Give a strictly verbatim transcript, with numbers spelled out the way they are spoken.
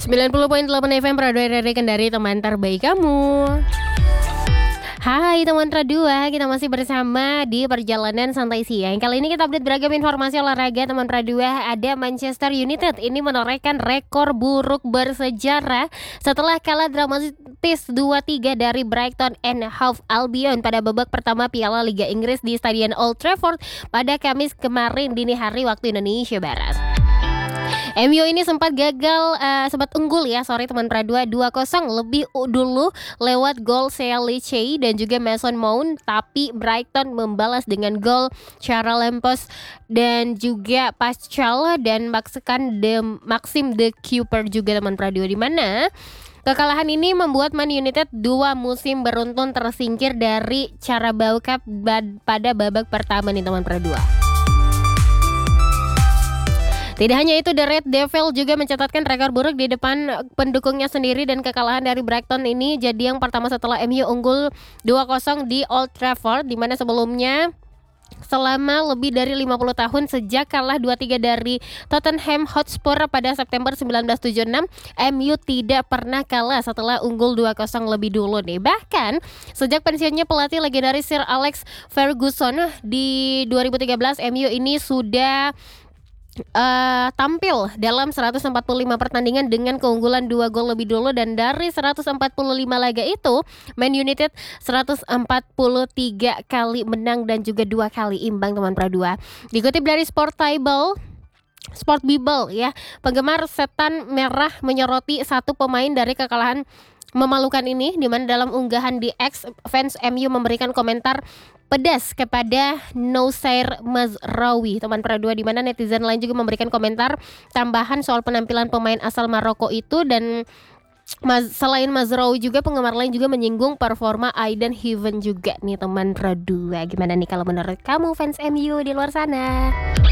sembilan puluh koma delapan F M Radio R R Kendari, teman terbaik kamu. Hai teman Pradua, kita masih bersama di perjalanan santai siang. Kali ini kita update beragam informasi olahraga teman Pradua. Ada Manchester United ini menorehkan rekor buruk bersejarah setelah kalah dramatis dua tiga dari Brighton and Hove Albion pada babak pertama Piala Liga Inggris di Stadion Old Trafford pada Kamis kemarin dini hari waktu Indonesia Barat. M U ini sempat gagal, uh, sempat unggul ya, sorry teman Pradua, dua kosong lebih dulu lewat gol Sealice dan juga Mason Mount, tapi Brighton membalas dengan gol Charles Lempos dan juga Pascal dan Maxkan de Maxim de Cooper juga teman Pradua, di mana kekalahan ini membuat Man United dua musim beruntun tersingkir dari Carabao Cup pada babak pertama nih teman Pradua. Tidak hanya itu, The Red Devil juga mencatatkan rekor buruk di depan pendukungnya sendiri dan kekalahan dari Brighton ini jadi yang pertama setelah M U unggul dua kosong di Old Trafford, di mana sebelumnya selama lebih dari lima puluh tahun sejak kalah dua tiga dari Tottenham Hotspur pada September seribu sembilan ratus tujuh puluh enam, M U tidak pernah kalah setelah unggul dua kosong lebih dulu nih. Bahkan sejak pensiunnya pelatih legendaris Sir Alex Ferguson di dua ribu tiga belas, M U ini sudah Uh, tampil dalam seratus empat puluh lima pertandingan dengan keunggulan dua gol lebih dulu, dan dari seratus empat puluh lima laga itu Man United seratus empat puluh tiga kali menang dan juga dua kali imbang teman Pradua. Dikutip dari Sportable Sport Bible ya, penggemar setan merah menyoroti satu pemain dari kekalahan memalukan ini, di mana dalam unggahan di X, fans M U memberikan komentar pedas kepada Noussair Mazraoui teman Pradua, di mana netizen lain juga memberikan komentar tambahan soal penampilan pemain asal Maroko itu. Dan Maz, selain Mazraoui juga penggemar lain juga menyinggung performa Aiden Heaven juga nih teman Pradua. Gimana nih kalau menurut kamu fans M U di luar sana?